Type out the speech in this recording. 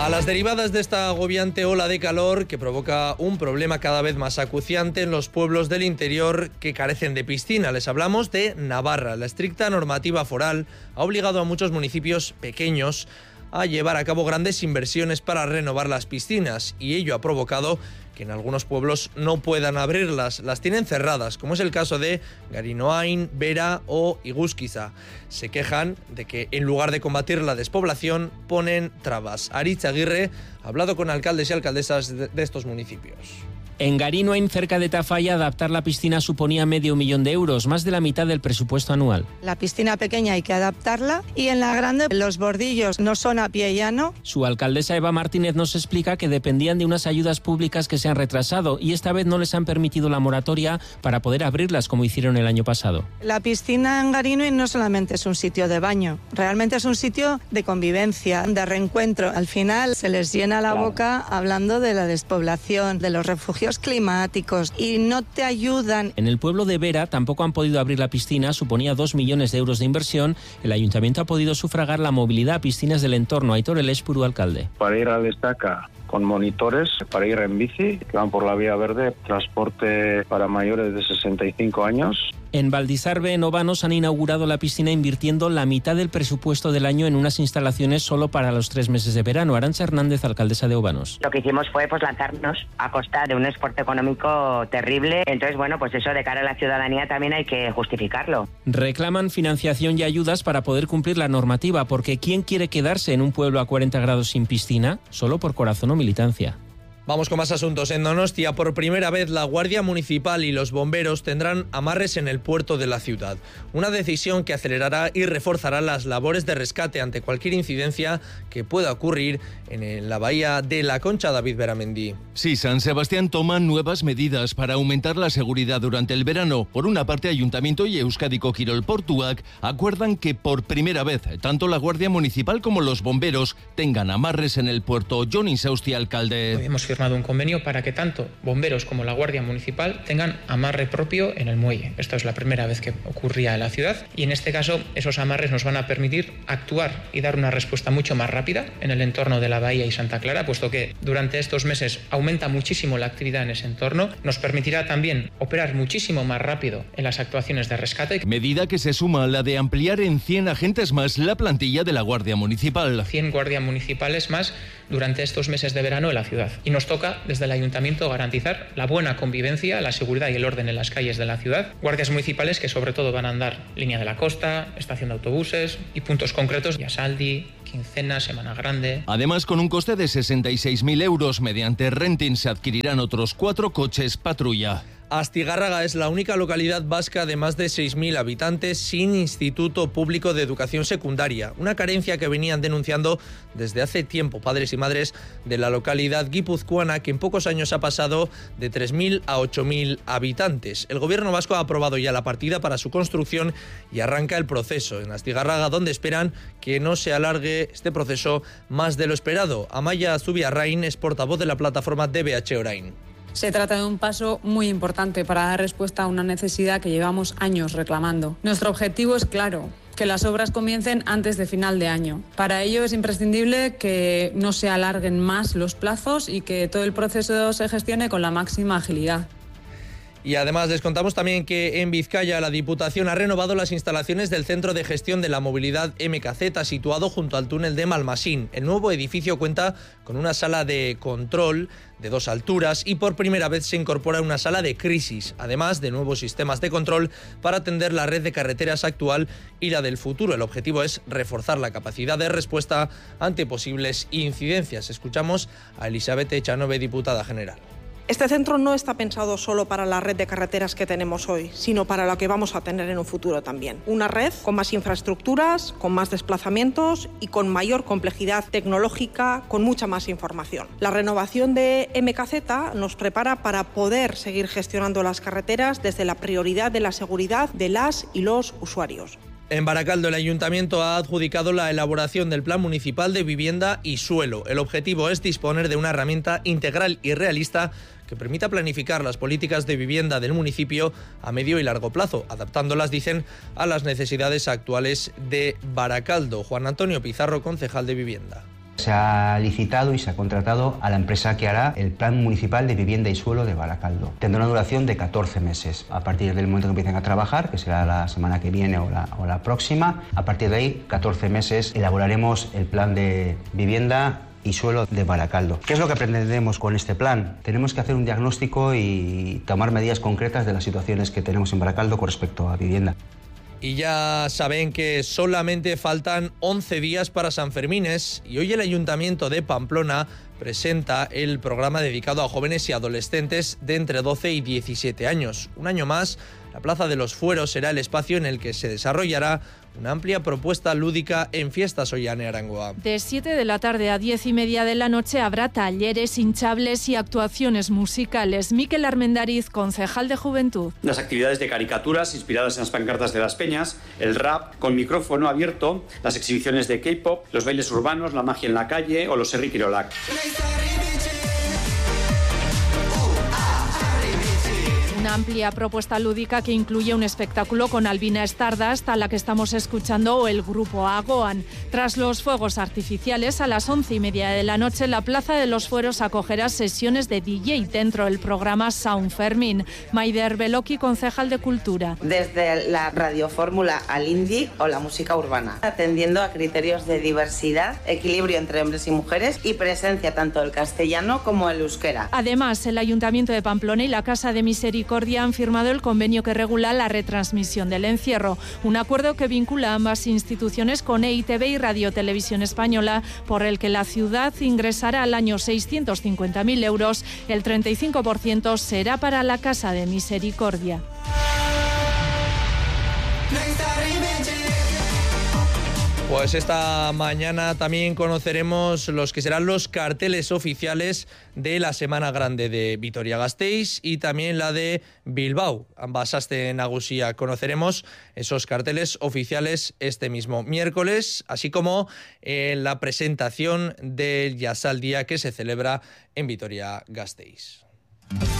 A las derivadas de esta agobiante ola de calor que provoca un problema cada vez más acuciante en los pueblos del interior que carecen de piscina. Les hablamos de Navarra. La estricta normativa foral ha obligado a muchos municipios pequeños a llevar a cabo grandes inversiones para renovar las piscinas y ello ha provocado que en algunos pueblos no puedan abrirlas, las tienen cerradas, como es el caso de Garinoain, Vera o Igúsquiza. Se quejan de que en lugar de combatir la despoblación ponen trabas. Aritz Aguirre ha hablado con alcaldes y alcaldesas de estos municipios. En Garinoain, cerca de Tafalla, adaptar la piscina suponía $500.000 de euros, más de la mitad del presupuesto anual. La piscina pequeña hay que adaptarla y en la grande los bordillos no son a pie llano. Su alcaldesa Eva Martínez nos explica que dependían de unas ayudas públicas que se han retrasado y esta vez no les han permitido la moratoria para poder abrirlas como hicieron el año pasado. La piscina en Garinoain no solamente es un sitio de baño, realmente es un sitio de convivencia, de reencuentro. Al final se les llena la boca hablando de la despoblación, de los refugios climáticos y no te ayudan. En el pueblo de Vera tampoco han podido abrir la piscina, suponía 2 millones de euros de inversión. El ayuntamiento ha podido sufragar la movilidad a piscinas del entorno. Aitor Elespuru, alcalde. Para ir al Estaca con monitores, para ir en bici, que van por la vía verde, transporte para mayores de 65 años. En Valdisarbe, en Obanos, han inaugurado la piscina invirtiendo la mitad del presupuesto del año en unas instalaciones solo para los 3 meses de verano. Arantxa Hernández, alcaldesa de Obanos. Lo que hicimos fue lanzarnos a costa de un esfuerzo económico terrible. Entonces, pues eso de cara a la ciudadanía también hay que justificarlo. Reclaman financiación y ayudas para poder cumplir la normativa, porque ¿quién quiere quedarse en un pueblo a 40 grados sin piscina? Solo por corazón o militancia. Vamos con más asuntos. En Donostia, por primera vez, la Guardia Municipal y los bomberos tendrán amarres en el puerto de la ciudad. Una decisión que acelerará y reforzará las labores de rescate ante cualquier incidencia que pueda ocurrir en la bahía de La Concha. David Beramendi. Sí, San Sebastián toma nuevas medidas para aumentar la seguridad durante el verano. Por una parte, Ayuntamiento y Euskadiko Kirol Portuak acuerdan que por primera vez tanto la Guardia Municipal como los bomberos tengan amarres en el puerto. Jon Insausti, alcalde. Hemos firmado un convenio para que tanto bomberos como la Guardia Municipal tengan amarre propio en el muelle. Esto es la primera vez que ocurría en la ciudad y en este caso esos amarres nos van a permitir actuar y dar una respuesta mucho más rápida en el entorno de la bahía y Santa Clara, puesto que durante estos meses aumenta muchísimo la actividad en ese entorno. Nos permitirá también operar muchísimo más rápido en las actuaciones de rescate. Medida que se suma a la de ampliar en 100 agentes más la plantilla de la Guardia Municipal. 100 guardias municipales más durante estos meses de verano en la ciudad. Y nos toca desde el Ayuntamiento garantizar la buena convivencia, la seguridad y el orden en las calles de la ciudad. Guardias municipales que sobre todo van a andar línea de la costa, estación de autobuses y puntos concretos, Yasaldi, Quincena, Semana Grande. Además, con un coste de 66.000 euros, mediante renting se adquirirán otros 4 coches patrulla. Astigarraga es la única localidad vasca de más de 6.000 habitantes sin instituto público de educación secundaria, una carencia que venían denunciando desde hace tiempo padres y madres de la localidad guipuzcoana, que en pocos años ha pasado de 3.000 a 8.000 habitantes. El gobierno vasco ha aprobado ya la partida para su construcción y arranca el proceso en Astigarraga, donde esperan que no se alargue este proceso más de lo esperado. Amaya Zubiarrain es portavoz de la plataforma DBH Orain. Se trata de un paso muy importante para dar respuesta a una necesidad que llevamos años reclamando. Nuestro objetivo es claro: que las obras comiencen antes de final de año. Para ello es imprescindible que no se alarguen más los plazos y que todo el proceso se gestione con la máxima agilidad. Y además les contamos también que en Vizcaya la Diputación ha renovado las instalaciones del Centro de Gestión de la Movilidad MKZ, situado junto al túnel de Malmasín. El nuevo edificio cuenta con una sala de control de 2 alturas y por primera vez se incorpora una sala de crisis, además de nuevos sistemas de control para atender la red de carreteras actual y la del futuro. El objetivo es reforzar la capacidad de respuesta ante posibles incidencias. Escuchamos a Elizabeth Echanove, diputada general. Este centro no está pensado solo para la red de carreteras que tenemos hoy, sino para lo que vamos a tener en un futuro también. Una red con más infraestructuras, con más desplazamientos y con mayor complejidad tecnológica, con mucha más información. La renovación de MKZ nos prepara para poder seguir gestionando las carreteras desde la prioridad de la seguridad de las y los usuarios. En Baracaldo, el Ayuntamiento ha adjudicado la elaboración del Plan Municipal de Vivienda y Suelo. El objetivo es disponer de una herramienta integral y realista que permita planificar las políticas de vivienda del municipio a medio y largo plazo, adaptándolas, dicen, a las necesidades actuales de Baracaldo. Juan Antonio Pizarro, concejal de Vivienda. Se ha licitado y se ha contratado a la empresa que hará el Plan Municipal de Vivienda y Suelo de Baracaldo. Tendrá una duración de 14 meses. A partir del momento que empiecen a trabajar, que será la semana que viene o la próxima, a partir de ahí, 14 meses, elaboraremos el plan de vivienda y suelo de Baracaldo. ¿Qué es lo que pretendemos con este plan? Tenemos que hacer un diagnóstico y tomar medidas concretas de las situaciones que tenemos en Baracaldo con respecto a vivienda. Y ya saben que solamente faltan 11 días para San Fermines y hoy el Ayuntamiento de Pamplona presenta el programa dedicado a jóvenes y adolescentes de entre 12 y 17 años. Un año más, la Plaza de los Fueros será el espacio en el que se desarrollará una amplia propuesta lúdica en Fiestas Ollane Arangoa. De 7 de la tarde a 10:30 de la noche habrá talleres, hinchables y actuaciones musicales. Miquel Armendariz, concejal de Juventud. Las actividades de caricaturas inspiradas en las pancartas de las peñas, el rap con micrófono abierto, las exhibiciones de K-pop, los bailes urbanos, la magia en la calle o los Herri Kirolak. Una amplia propuesta lúdica que incluye un espectáculo con Albina Stardust, a la que estamos escuchando, o el grupo Agoan. Tras los fuegos artificiales, a las 11:30 de la noche, la Plaza de los Fueros acogerá sesiones de DJ dentro del programa Sound Fermín. Maider Beloki, concejal de Cultura. Desde la radiofórmula al indie o la música urbana, atendiendo a criterios de diversidad, equilibrio entre hombres y mujeres y presencia tanto del castellano como el euskera. Además, el Ayuntamiento de Pamplona y la Casa de Misericordia han firmado el convenio que regula la retransmisión del encierro, un acuerdo que vincula a ambas instituciones con EITV y Radio Televisión Española, por el que la ciudad ingresará al año 650.000 euros, el 35% será para la Casa de Misericordia. Pues esta mañana también conoceremos los que serán los carteles oficiales de la Semana Grande de Vitoria-Gasteiz y también la de Bilbao. Ambas aste nagusia. Conoceremos esos carteles oficiales este mismo miércoles, así como la presentación del Jasaldía que se celebra en Vitoria-Gasteiz.